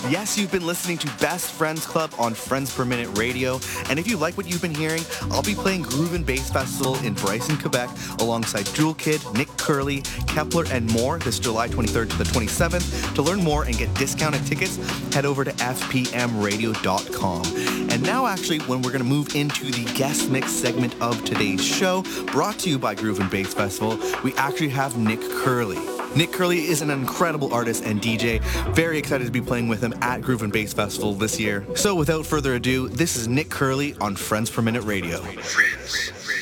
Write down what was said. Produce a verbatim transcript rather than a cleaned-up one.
Yes, you've been listening to Best Friends Club on Friends Per Minute Radio, and if you like what you've been hearing, I'll be playing Groove and Bass Festival in Bryson, Quebec, alongside Jewel Kid, Nick Curley, Kepler, and more this July twenty-third to the twenty-seventh. To learn more and get discounted tickets, head over to f p m radio dot com. And now, actually, when we're going to move into the guest mix segment of today's show, brought to you by Groove and Bass Festival, we actually have Nick Curley. Nick Curley is an incredible artist and D J. Very excited to be playing with him at Groove and Bass Festival this year. So without further ado, this is Nick Curley on Friends Per Minute Radio. Friends.